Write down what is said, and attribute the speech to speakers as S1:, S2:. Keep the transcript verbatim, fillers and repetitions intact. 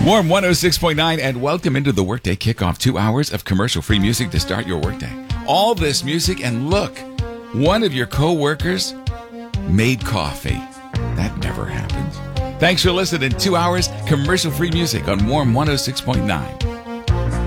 S1: Warm one oh six point nine, and welcome into the Workday Kickoff. Two hours of commercial-free music to start your workday. All this music, and look, one of your co-workers made coffee. That never happens. Thanks for listening. Two hours commercial-free music on Warm one oh six point nine.